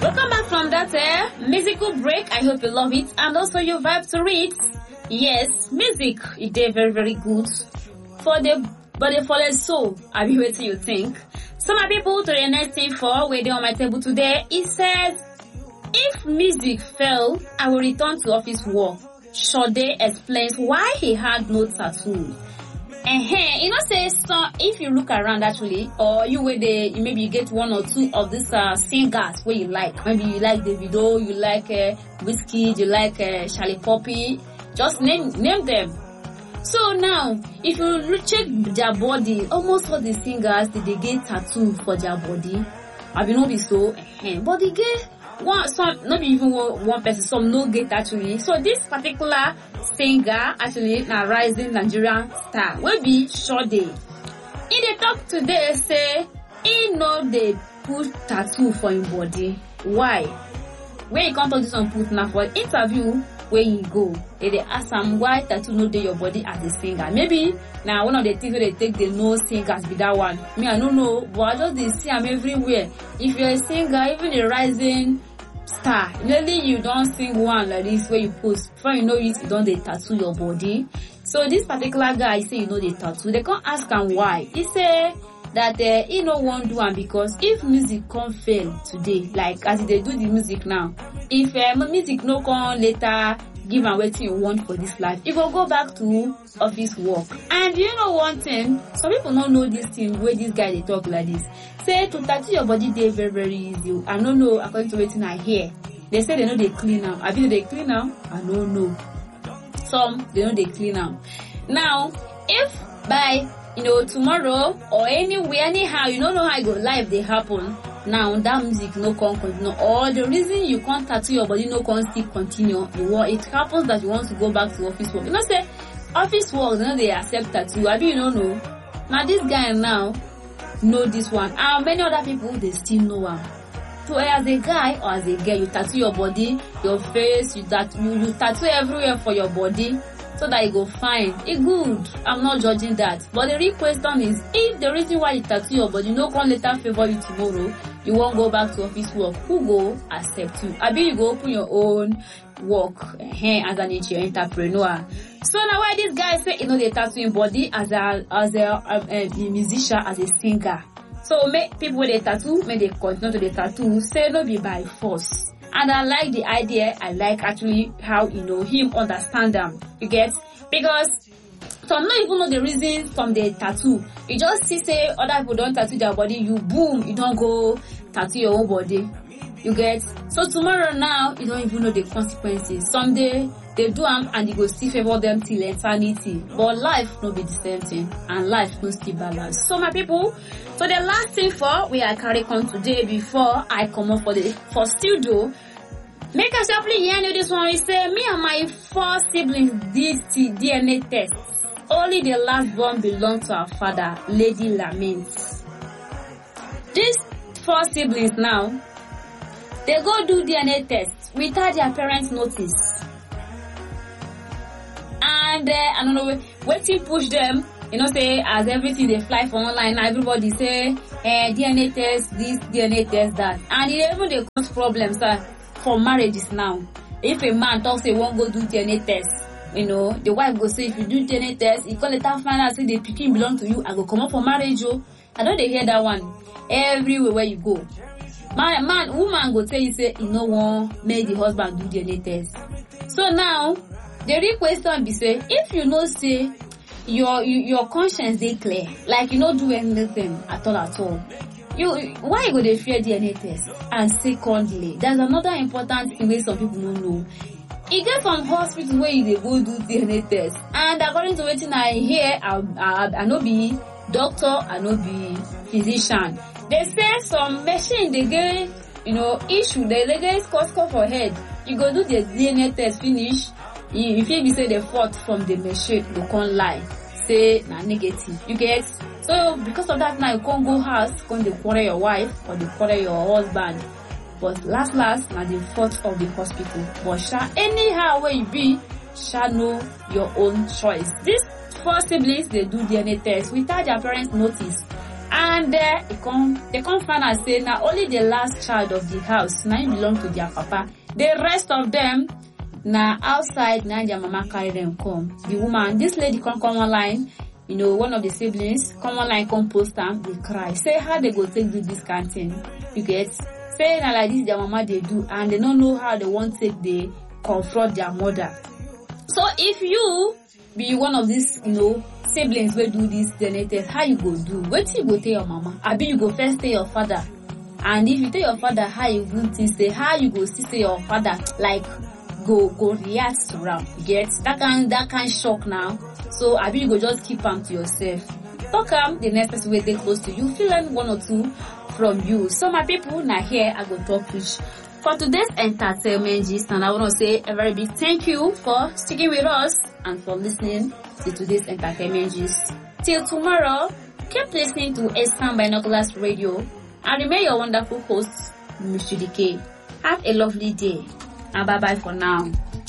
Welcome back from that musical break. I hope you love it and also you vibe to it. Yes, music is very, very good for the body, for the soul. I be waiting you think. So my people, to the next thing for waiting on my table today, it says, if music fail, I will return to office work. Sade explains why he had no tattoo. You know, say so if you look around actually, or you where maybe you get one or two of these singers where you like. Maybe you like Davido, you like Whiskey, you like Charlie Poppy. Just name them. So now, if you check their body, almost all the singers they get tattoo for their body. I will not be so, but they get some, not even one person, some no get actually. So this particular singer actually a rising Nigerian star will be Sade. In the talk today say he know they put tattoo for his body. Why? When you come to this one put now for interview where you go, they ask him why tattoo no dey your body as a singer. Maybe now one of the things where they take the no singers be that one. Me I don't know, but I just they see him everywhere. If you're a singer, even a rising star, lately you don't sing one like this where you post. Before you know it, you don't they tattoo your body. So this particular guy say you know they tattoo. They can't ask him why. He say that he no want do one because if music can't fail today, like as they do the music now, if music no come later give and what you want for this life, you go back to office work. And you know one thing, some people don't know this thing where this guy they talk like this. Say to tattoo your body they very, very easy. I don't know according to what I hear. They say they know they clean now. I think they clean now. I don't know. Some they know they clean now. Now, if by tomorrow or anywhere, anyhow, you don't know how it go life they happen. Now that music no can continue, or the reason you can't tattoo your body no can still continue. It happens that you want to go back to office work. You know say office work, you know they accept tattoo. I you don't know. Now this guy now know this one. And many other people they still know him. So as a guy or as a girl, you tattoo your body, your face, you tattoo everywhere for your body. So that it go fine. It good. I'm not judging that. But the real question is, if the reason why you tattoo your body no can later favor you tomorrow, you won't go back to office work, who go accept you? I mean, you go open your own work as an entrepreneur. So now why this guy say you know they tattoo your body as a musician, as a singer. So make people with a tattoo, make they continue to the tattoo, say no be by force. And I like the idea. I like actually how him understand them. You get? Because some not even know the reason from the tattoo. You just see say other people don't tattoo their body. You boom, you don't go tattoo your own body. You get? So tomorrow now you don't even know the consequences. Someday they do them and you go still favor them till eternity. But life no be the same thing, and life no still balance. So my people. So the last thing for we are carrying on today before I come up for studio. Make us sharply hear you this one. We say me and my 4 siblings did DNA test. Only the last born belonged to our father, Lady Laments. These 4 siblings now, they go do DNA test without their parents' notice. And I don't know, waiting push them. You know, say, as everything they fly for online, everybody say, DNA test, this, DNA test, that. And even they cause problems for marriages now. If a man talks, he won't go do DNA test, the wife go say, if you do DNA test, you call later find out, say the pikin belong to you, I go come up for marriage, I know they hear that one. Everywhere where you go. Woman go tell you, say, you know what, make the husband do DNA test. So now, the real question be say, if you know, say, your conscience they clear, like you don't do anything at all. Why you go to fear DNA test? And secondly, there's another important thing where some people don't know. You get some hospitals where they go do DNA test, and according to what I hear, I no be doctor, I no be physician. They say some machine they get issue, they get score for head. You go do the DNA test finish. If you say the fault from the machine, you can't lie. Say na negative. You get? So because of that now you can't go house, can't quarrel your wife or quarrel your husband. But last na the fault of the hospital. But anyhow where you be, know your own choice. These 4 siblings they do DNA test without their parents' notice. And they come find out say now only the last child of the house now belong to their papa. The rest of them now outside now their mama carry them come. The woman, this lady come online, you know, one of the siblings come online, come post am, they cry. Say how they go take do this kind of thing. You get? Say now like this their mama they do, and they don't know how they want take they confront their mother. So if you be one of these, you know, siblings will do this DNA test, how you go do? Wait till you go tell your mama. Abi you go first tell your father. And if you tell your father how you would say, how you go see your father like go react to am. You get that kind shock now. So abi you go just keep am to yourself. Talk am the next person will dey close to you. Feel learn one or two from you. So my people, now here I go talk which for today's entertainment gist, and I want to say a very big thank you for sticking with us and for listening to today's entertainment gist. Till tomorrow, keep listening to Eastern Binoculars Radio and remain your wonderful host, Mr. DK. Have a lovely day and bye bye for now.